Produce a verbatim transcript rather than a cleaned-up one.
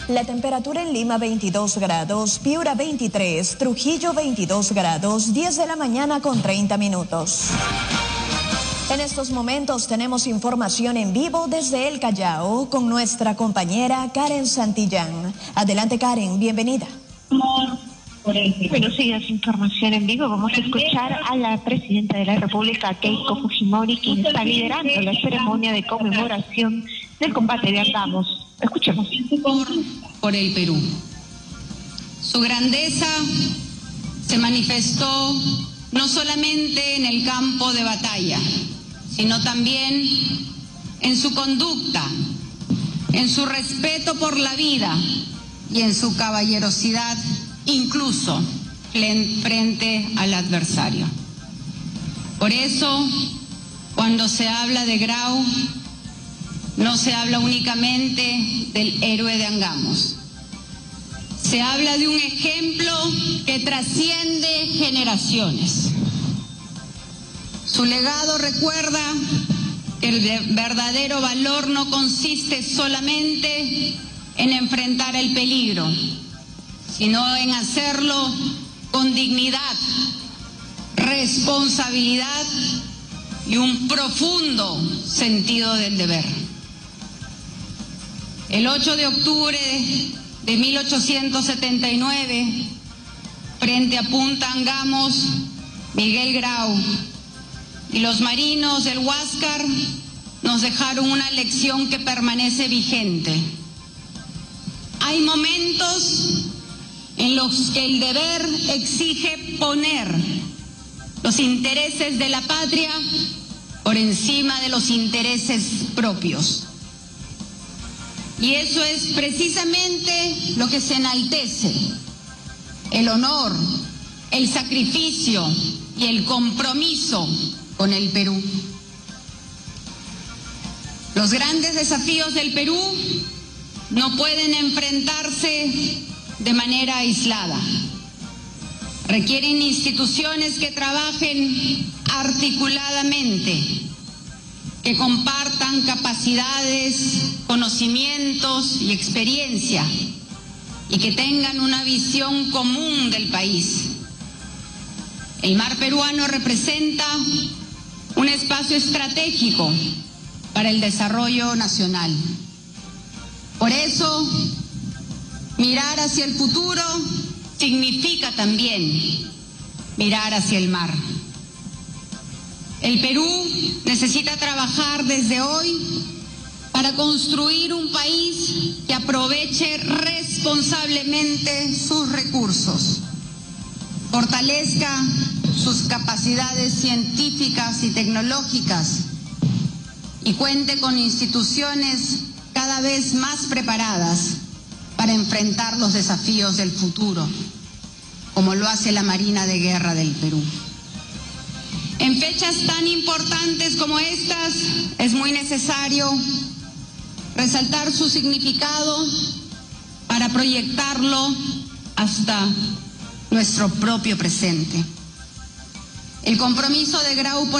La temperatura en Lima veintidós grados, Piura veintitrés, Trujillo veintidós grados, diez de la mañana con treinta minutos. En estos momentos tenemos información en vivo desde El Callao con nuestra compañera Karen Santillán. Adelante, Karen, bienvenida. Buenos días, información en vivo. Vamos a escuchar a la presidenta de la República, Keiko Fujimori, quien está liderando la ceremonia de conmemoración del combate de Angamos. Escuchemos. Por, por el Perú. Su grandeza se manifestó no solamente en el campo de batalla, sino también en su conducta, en su respeto por la vida y en su caballerosidad, incluso frente al adversario. Por eso, cuando se habla de Grau, no se habla únicamente del héroe de Angamos. Se habla de un ejemplo que trasciende generaciones. Su legado recuerda que el verdadero valor no consiste solamente en enfrentar el peligro, sino en hacerlo con dignidad, responsabilidad y un profundo sentido del deber. El ocho de octubre de mil ochocientos setenta y nueve, frente a Punta Angamos, Miguel Grau y los marinos del Huáscar nos dejaron una lección que permanece vigente. Hay momentos en los que el deber exige poner los intereses de la patria por encima de los intereses propios. Y eso es precisamente lo que se enaltece: el honor, el sacrificio y el compromiso con el Perú. Los grandes desafíos del Perú no pueden enfrentarse de manera aislada. Requieren instituciones que trabajen articuladamente, que compartan capacidades, conocimientos y experiencia, y que tengan una visión común del país. El mar peruano representa un espacio estratégico para el desarrollo nacional. Por eso, mirar hacia el futuro significa también mirar hacia el mar. El Perú necesita trabajar desde hoy para construir un país que aproveche responsablemente sus recursos, fortalezca sus capacidades científicas y tecnológicas y cuente con instituciones cada vez más preparadas para enfrentar los desafíos del futuro, como lo hace la Marina de Guerra del Perú. En fechas tan importantes como estas, es muy necesario resaltar su significado para proyectarlo hasta nuestro propio presente. El compromiso de Grau